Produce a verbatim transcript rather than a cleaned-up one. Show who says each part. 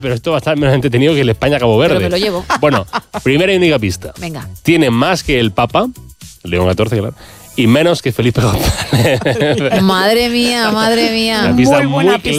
Speaker 1: Pero esto va a estar menos entretenido que el España-Cabo Verde.
Speaker 2: Pero me lo llevo.
Speaker 1: Bueno, primera y única pista.
Speaker 2: Venga.
Speaker 1: Tiene más que el Papa, León catorce, claro, y menos que Felipe González.
Speaker 2: Madre mía, madre mía.
Speaker 1: Una pista
Speaker 3: Muy buena
Speaker 1: muy
Speaker 3: pista.